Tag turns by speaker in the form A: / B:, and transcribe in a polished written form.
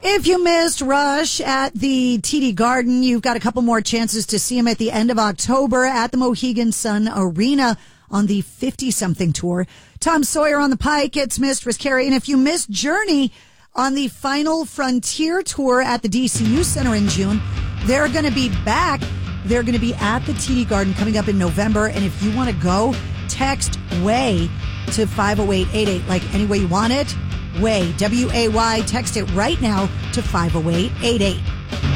A: If you missed Rush at the TD Garden, you've got a couple more chances to see him at the end of October at the Mohegan Sun Arena on the 50-something tour. Tom Sawyer on the Pike, It's Mistress Carrie. And if you missed Journey on the Final Frontier tour at the DCU Center in June, they're going to be back. They're going to be at the TD Garden coming up in November. And if you want to go, text WAY to 50888, like any way you want it. WAY, W-A-Y. Text it right now to 50888.